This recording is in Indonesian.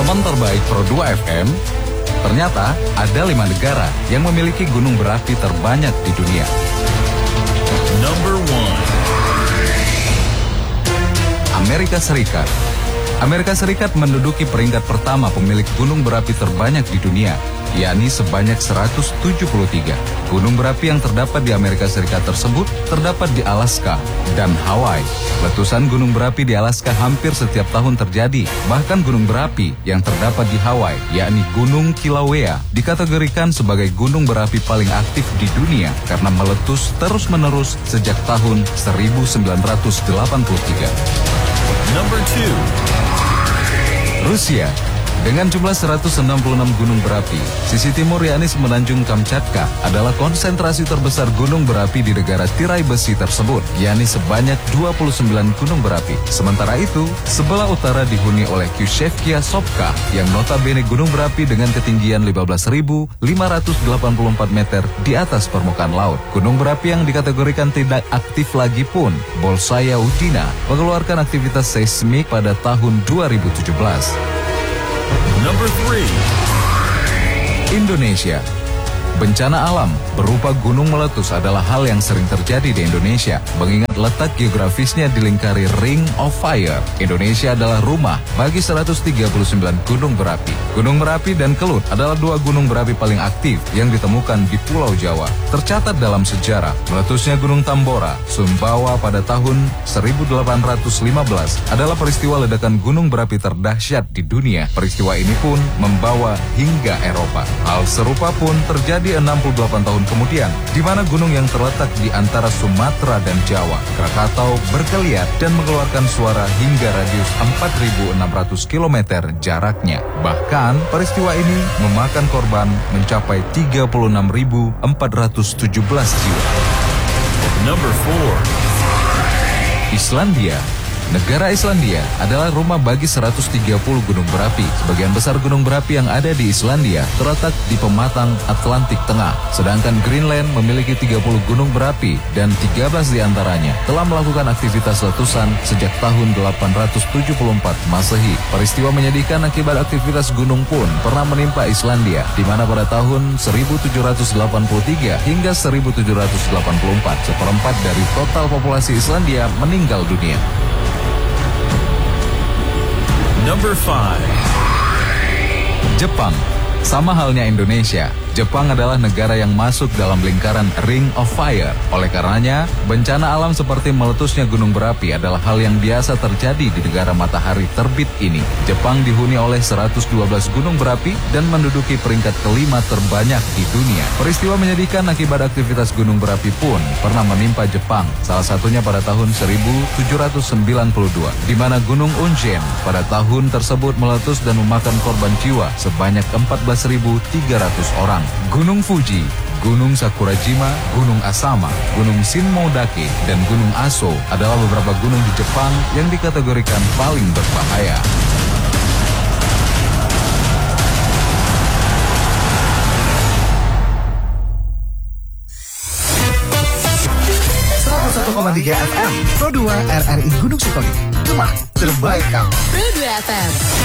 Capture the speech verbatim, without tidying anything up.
Teman terbaik Pro dua F M, ternyata ada lima negara yang memiliki gunung berapi terbanyak di dunia. Number one. Amerika Serikat. Amerika Serikat menduduki peringkat pertama pemilik gunung berapi terbanyak di dunia, yakni sebanyak seratus tujuh puluh tiga. Gunung berapi yang terdapat di Amerika Serikat tersebut terdapat di Alaska dan Hawaii. Letusan gunung berapi di Alaska hampir setiap tahun terjadi. Bahkan gunung berapi yang terdapat di Hawaii, yakni Gunung Kilauea, dikategorikan sebagai gunung berapi paling aktif di dunia karena meletus terus-menerus sejak tahun seribu sembilan ratus delapan puluh tiga. Number two. Rusia. Dengan jumlah seratus enam puluh enam gunung berapi, sisi timur yakni semenanjung Kamchatka adalah konsentrasi terbesar gunung berapi di negara tirai besi tersebut, yakni sebanyak dua puluh sembilan gunung berapi. Sementara itu, sebelah utara dihuni oleh Kyushevskia Sopka yang notabene gunung berapi dengan ketinggian lima belas ribu lima ratus delapan puluh empat meter di atas permukaan laut. Gunung berapi yang dikategorikan tidak aktif lagi pun, Bolshaya Udina, mengeluarkan aktivitas seismik pada tahun dua ribu tujuh belas. Number three. Indonesia. Bencana alam berupa gunung meletus adalah hal yang sering terjadi di Indonesia. Mengingat letak geografisnya dilingkari Ring of Fire, Indonesia adalah rumah bagi seratus tiga puluh sembilan gunung berapi. Gunung Merapi dan Kelut adalah dua gunung berapi paling aktif yang ditemukan di Pulau Jawa. Tercatat dalam sejarah, meletusnya Gunung Tambora, Sumbawa pada tahun seribu delapan ratus lima belas adalah peristiwa ledakan gunung berapi terdahsyat di dunia. Peristiwa ini pun membawa hingga Eropa. Hal serupa pun terjadi enam puluh delapan tahun kemudian, di mana gunung yang terletak di antara Sumatera dan Jawa, Krakatau, bergeliat dan mengeluarkan suara hingga radius empat ribu enam ratus kilometer jaraknya. Bahkan, peristiwa ini memakan korban mencapai tiga puluh enam ribu empat ratus tujuh belas jiwa. Number four. Islandia. Negara Islandia adalah rumah bagi seratus tiga puluh gunung berapi. Sebagian besar gunung berapi yang ada di Islandia terletak di pematang Atlantik Tengah. Sedangkan Greenland memiliki tiga puluh gunung berapi dan tiga belas diantaranya telah melakukan aktivitas letusan sejak tahun delapan ratus tujuh puluh empat Masehi. Peristiwa menyedihkan akibat aktivitas gunung pun pernah menimpa Islandia, di mana pada tahun seribu tujuh ratus delapan puluh tiga hingga seribu tujuh ratus delapan puluh empat, seperempat dari total populasi Islandia meninggal dunia. Number five. Jepang. Sama halnya Indonesia, Jepang adalah negara yang masuk dalam lingkaran Ring of Fire. Oleh karenanya, bencana alam seperti meletusnya gunung berapi adalah hal yang biasa terjadi di negara matahari terbit ini. Jepang dihuni oleh seratus dua belas gunung berapi dan menduduki peringkat kelima terbanyak di dunia. Peristiwa menyedihkan akibat aktivitas gunung berapi pun pernah menimpa Jepang, salah satunya pada tahun seribu tujuh ratus sembilan puluh dua, di mana Gunung Unzen pada tahun tersebut meletus dan memakan korban jiwa sebanyak empat belas ribu tiga ratus orang. Gunung Fuji, Gunung Sakurajima, Gunung Asama, Gunung Shinmodake, dan Gunung Aso adalah beberapa gunung di Jepang yang dikategorikan paling berbahaya. seratus satu koma tiga F M Pro dua R R I Gunung Sitoli, rumah terbaik kamu. Pro dua F M.